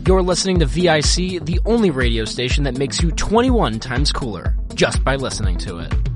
You're listening to VIC, the only radio station that makes you 21 times cooler, just by listening to it.